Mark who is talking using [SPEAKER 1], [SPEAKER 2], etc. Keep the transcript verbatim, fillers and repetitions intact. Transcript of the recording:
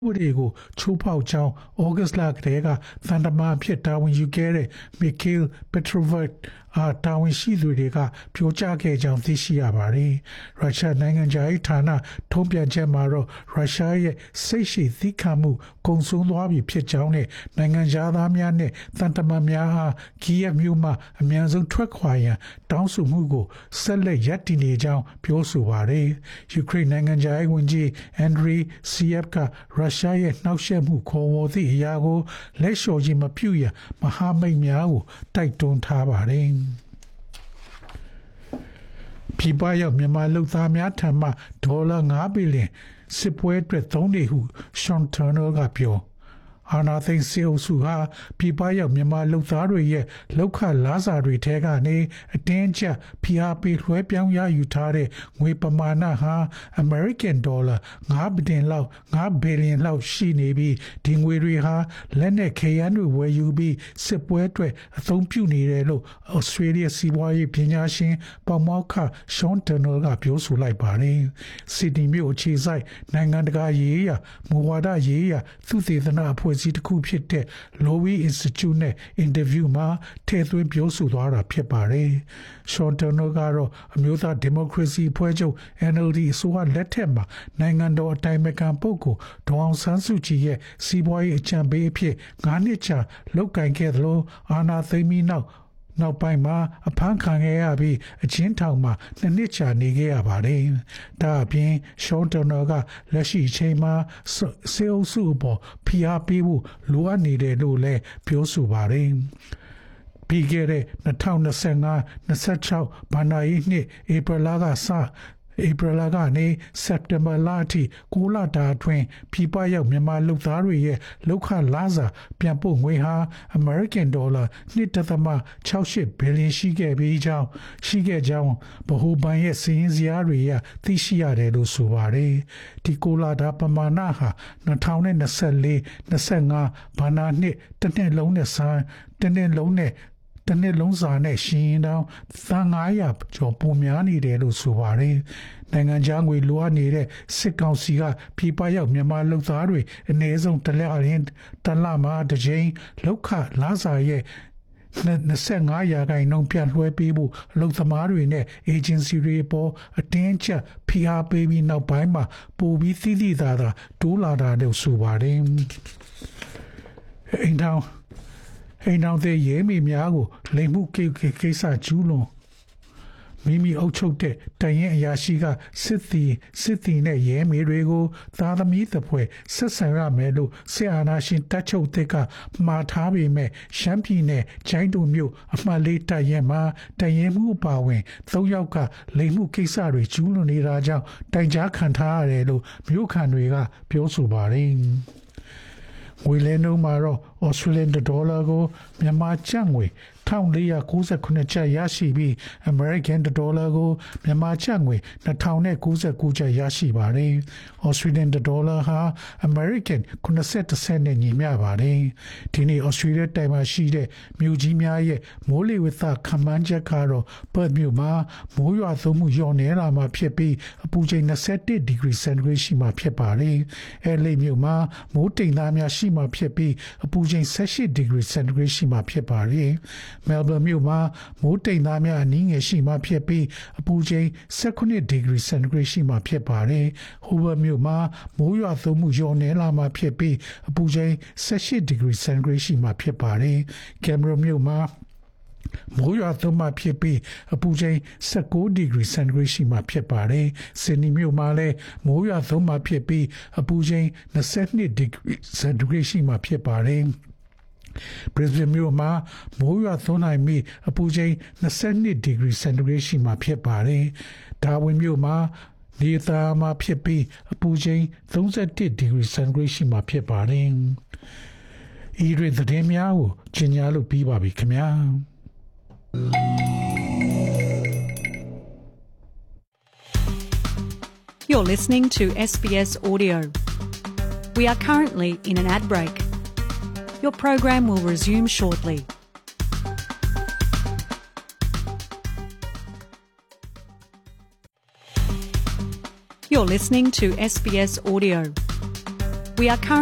[SPEAKER 1] ဥပဒေကိုချိုးဖောက်ကြောင်းဩဂတ်စ်လကတည်းကသံတမန်ဖြစ်တာဝန်ယူခဲ့တဲ့ Mikhail Petrovich အားတာဝန်ရှိသူတွေကပြောကြားခဲ့ကြောင်းသိရှိရပါတယ်။ရုရှားနိုင်ငံခြားရေးဌာနထုံးပြန်ချက်မှာတော့ရုရှားရဲ့စိတ်ရှိသီးခံမှုကုန်ဆုံးသွားပြီဖြစ်ကြောင်းနဲ့နိုင်ငံခြားသားများနဲ့သံတမန်များအားကီယက်မြို့မှအမြန်ဆုံးထွက်ခွာရန်တောင်းဆိုမှုကိုဆက်လက်ရပ်တည်နေကြောင်းပြောဆိုပါတယ်။ယူကရိန်းနိုင်ငံခြားရေးဝန်ကြီးအန်ဒရီစီယက်ဖ်ကရုရှားရဲ့နှောက်ယှက်မှုခေါ်ဝေါ်သည့်အရာကိုလက်လျှော့ခြင်းမပြုရန်မဟာမိတ်များကိုတိုက်တွန်းထားပါတယ်။ပြည်ပရောက်မြန်မာလူသားများထံမှဒေါ်လာ၅ဘီလီယံစစ်ပွဲအတွက်သုံးနေဟုရှွန်တာနယ်ကပြောအာနာသိန်းစေအုပ်စုဟာပြည်ပရောက်မြန်မာလူသားတွေရဲ့လောက်ခလာစာတွေထဲကနေအတင်းကျပ်ဖိအားပေးလွှဲပြောင်းရယူထားတဲ့ငွေပမာဏဟာ American Dollar ၅ဘီလီယံလောက်၅ဘီလီယံလောက်ရှိနေပြီးဒီငွေတွေဟာလက်နက်ခဲယမ်းတွေဝယ်ယူပြီးစစ်ပွဲအတွက်အသုံးပြုနေတယ်လို့ Australia စီးပွားရေးပညာရှင်ပေါမောက္ခ Sean Turnell ကပြောဆိုလိုက်ပါတယ်။ Sydney မြို့အခြေစိုက်နိုင်ငံတကာရေးရာမူဝါဒရေးရာသုတေသနအဖွဲ့စီတစ်ခုဖြစ်တဲ့ Lowy Institute နဲ့ interview မှာထည့်သွင်းပြောဆိုသွားတာဖြစ်ပါတယ်။ Sean Turnell ကတော့အမျိုးသားဒီမိုကရေစီအဖွဲ့ချုပ် N L D အစိုးရလက်ထက်မှာနိုင်ငံတော်အတိုင်ပင်ခံပုဂ္ဂိုလ်ဒေါ်အောင်ဆန်းစုကြည်ရဲ့စီးပွားရေးအကြံပေးအဖြစ်၅နှစ်ကြာလုပ်ကိုင်ခဲ့သလိုအာဏာသိမ်းပြီးနောက်နောက်ပိုင်းမှာအဖမ်းခံခဲ့ရပြီးအကျဉ်းထောင်မှာနှစ်နှစ်ကြာနေခဲ့ရပါတယ်။ဒါအပြင်ရှောင်းတော်နော်ကလက်ရှိအချိန်မှာစေအုပ်စုအပေါ်ဖိအားပေးဖို့လိုအပ်နေတယ်လို့လည်းပြောဆိုပါတယ်။ပြီးခဲ့တဲ့၂၀၂၅ ၂၆ဘဏ္ဍာရေးနှစ်ဧပြီလကစဧပြီလကနေစက်တင်ဘာလအထိကိုလတာအတွင်းပြည်ပရောက်မြန်မာလူသားတွေရဲ့လောက်ခလာစာပြန်ပို့ငွေဟာ American Dollar ၂.၆၈ဘီလီယံရှိခဲ့ပြီးကြောင်းရှိခဲ့ကြောင်းဗဟိုဘဏ်ရဲ့စီးရင်စရာတွေရသိရှိရတယ်လို့ဆိုပါတယ်။ဒီကိုလတာပမာဏဟာ၂၀၂၄ ၂၅ဘဏ္ဍာနှစ်တစ်နှစ်လုံးနဲ့ဆိုင်တစ်နှစ်လုံးနဲ့တနေ့လုံးစာနဲ့ရှင်ရင်တောင်သန်း၅ရာကျော်ပုံများနေတယ်လို့ဆိုပါတယ်။နိုင်ငံခြားငွေလိုအပ်နေတဲ့စစ်ကောင်စီကပြည်ပရောက်မြန်မာလူသားတွေအနည်းဆုံးတစ်လရင်းတစ်လမှာတစ်ကြိမ်လောက်ခလာစာရဲ့၂၅ရာခိုင်နှုန်းပြန်လွှဲပေးဖို့အလုပ်သမားတွေနဲ့ agency တွေပေါ်အတင်းကျပ်ဖိအားပေးပြီးနောက်ပိုင်းမှာပိုပြီးသီးသီးသားသားတိုးလာတာလို့ဆိုပါတယ်။အင်တောင်အိမ်တော်တဲ့ရဲမိများကိုလိမ်မှုကိစ္စကျူးလွန်မိမိအုပ်ချုပ်တဲ့တရင်အရာရှိကစစ်သည်စစ်သည်နဲ့ရဲမေတွေကိုသားသမီးတစ်ဖွဲ့ဆက်ဆံရမယ်လို့စစ်အာဏာရှင်တပ်ချုပ်သစ်ကမှားထားပေမဲ့ရှမ်းပြည်နယ်ကျိုင်းတုံမြို့အမှတ်လေးတပ်ရဲမှာတရင်မှုအပါဝင်သုံးယောက်ကလိမ်မှုကိစ္စတွေကျူးလွန်နေတာကြောင့်တိုင်ကြားခံထားရတယ်လို့မြို့ခံတွေကပြောဆိုပါတယ်။ငွေလဲနှုန်းမှာတော့ Australian Dollar ကိုမြန်မာကျပ်ငွေ၁၄၉၇ကျပ်ရရှိပြီး American Dollar ကိုမြန်မာကျပ်ငွေ၂၀၉၉ကျပ်ရရှိပါတယ်။ Australian Dollar ဟာ American ၇၁စက်နဲ့ညီမျှပါတယ်။ဒီနေ့ Australia တိုင်မှာရှိတဲ့မြို့ကြီးများရဲ့မိုးလေဝသခန့်မှန်းချက်ကတော့ Perth မြို့မှာမိုးရွာသွန်းမှုလျော့နည်းလာမှာဖြစ်ပြီးအပူချိန်၂၁ဒီဂရီစင်တီဂရိတ်ရှိမှာဖြစ်ပါတယ်။ Adelaide မြို့မှာမိုးတိမ်သားများရှိမှာဖြစ်ပြီးအပူချိန်၁၈ဒီဂရီစင်တီဂရိတ်ရှိမှာဖြစ်ပါတယ်။ Melbourne မြို့မှာမိုးတိမ်သားများအနည်းငယ်ရှိမှဖြစ်ပြီးအပူချိန်၁၈ဒီဂရီစင်တီဂရိတ်ရှိမှဖြစ်ပါတယ်။ Hobart မြို့မှာမိုးရွာသွန်းမှုလျော့နည်းလာမှဖြစ်ပြီးအပူချိန်၁၈ဒီဂရီစင်တီဂရိတ်ရှိမှဖြစ်ပါတယ်။ Canberra မြို့မှာမိုးရွာသွန်းမှဖြစ်ပြီးအပူချိန်၁၉ဒီဂရီစင်တီဂရိတ်ရှိမှဖြစ်ပါတယ်။ Sydney မြို့မှာလည်းမိုးရွာသွန်းမှဖြစ်ပြီးအပူချိန်၂၂ဒီဂရီစင်တီဂရိတ်ရှိမှဖြစ်ပါတယ်။ Brisbane မြို့မှာမိုးရွာသွန်းနိုင်ပြီးအပူချိန်၂၂ဒီဂရီစင်တီဂရိတ်ရှိမှဖြစ်ပါတယ်။ Darwin မြို့မှာနေသားမှာဖြစ်ပြီးအပူချိန်၃၁ဒီဂရီစင်တီဂရိတ်ရှိမှဖြစ်ပါတယ်။ဤတွေသတင်းများကိုကြီးညာလို့ပြီးပါပြီခင်ဗျာ။
[SPEAKER 2] You're listening to S B S Audio. We are currently in an ad break. Your program will resume shortly. You're listening to S B S Audio. We are currently